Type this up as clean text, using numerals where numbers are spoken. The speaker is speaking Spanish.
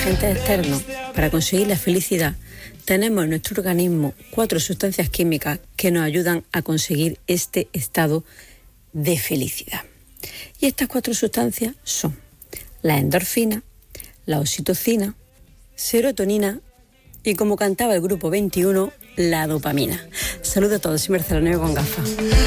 agentes externos para conseguir la felicidad, tenemos en nuestro organismo 4 sustancias químicas que nos ayudan a conseguir este estado de felicidad. Y estas 4 sustancias son la endorfina, la oxitocina, serotonina y, como cantaba el grupo 21, la dopamina. Saludos a todos, soy Marcela Nuevo con gafas.